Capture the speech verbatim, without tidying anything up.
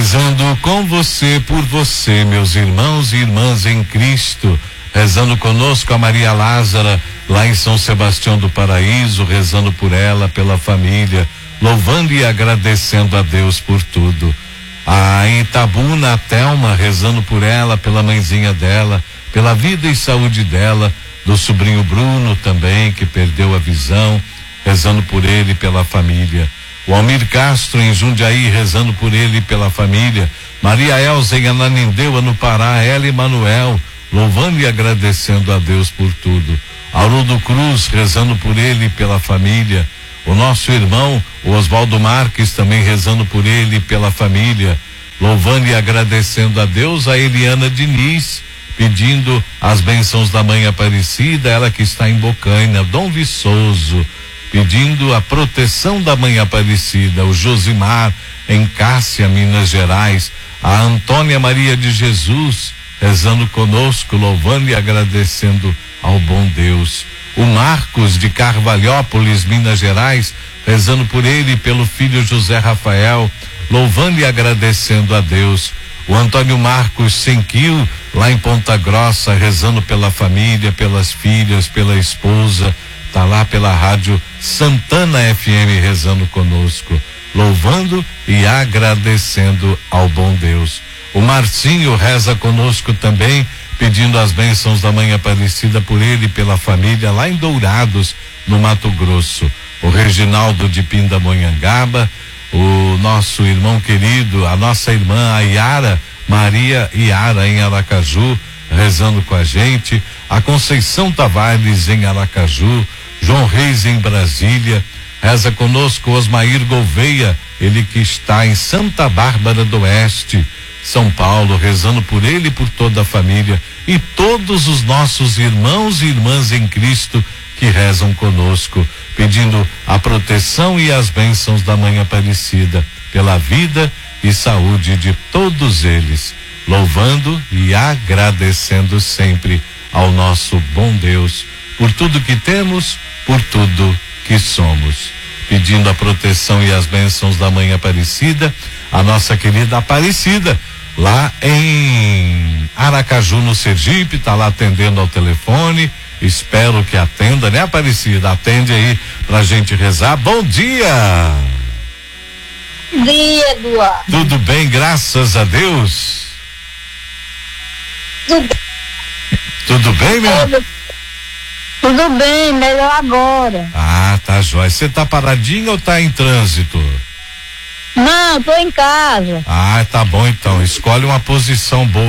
Rezando com você, por você, meus irmãos e irmãs em Cristo, rezando conosco a Maria Lázara, lá em São Sebastião do Paraíso, rezando por ela, pela família, louvando e agradecendo a Deus por tudo. A Itabuna, a Thelma, rezando por ela, pela mãezinha dela, pela vida e saúde dela, do sobrinho Bruno também, que perdeu a visão, rezando por ele e pela família. O Almir Castro em Jundiaí, rezando por ele e pela família. Maria Elza em Ananindeua, no Pará, ela e Manuel, louvando e agradecendo a Deus por tudo. Haroldo Cruz, rezando por ele e pela família. O nosso irmão, o Oswaldo Marques, também rezando por ele e pela família, louvando e agradecendo a Deus. A Eliana Diniz, pedindo as bênçãos da Mãe Aparecida, ela que está em Bocaina. Dom Viçoso, pedindo a proteção da Mãe Aparecida. O Josimar, em Cássia, Minas Gerais. A Antônia Maria de Jesus, rezando conosco, louvando e agradecendo ao bom Deus. O Marcos de Carvalhópolis, Minas Gerais, rezando por ele e pelo filho José Rafael, louvando e agradecendo a Deus. O Antônio Marcos Senquil, lá em Ponta Grossa, rezando pela família, pelas filhas, pela esposa, tá lá pela rádio Santana F M, rezando conosco, louvando e agradecendo ao bom Deus. O Marcinho reza conosco também, pedindo as bênçãos da Mãe Aparecida por ele e pela família, lá em Dourados, no Mato Grosso. O Reginaldo de Pindamonhangaba, o nosso irmão querido, a nossa irmã a Yara, Maria Yara em Aracaju, rezando com a gente. A Conceição Tavares em Aracaju, João Reis em Brasília, reza conosco Osmair Gouveia, ele que está em Santa Bárbara do Oeste, São Paulo, rezando por ele e por toda a família e todos os nossos irmãos e irmãs em Cristo que rezam conosco, pedindo a proteção e as bênçãos da Mãe Aparecida pela vida e saúde de todos eles, louvando e agradecendo sempre ao nosso bom Deus por tudo que temos, por tudo que somos, pedindo a proteção e as bênçãos da Mãe Aparecida, a nossa querida Aparecida, lá em Aracaju, no Sergipe, tá lá atendendo ao telefone. Espero que atenda, né, Aparecida? Atende aí pra gente rezar. Bom dia! Bom dia, Eduardo. Tudo bem, graças a Deus? Tudo, Tudo bem, meu? tudo, tudo bem, melhor agora. Ah, tá jóia. Você tá paradinho ou tá em trânsito? Não, tô em casa. Ah, tá bom então. Escolhe uma posição boa.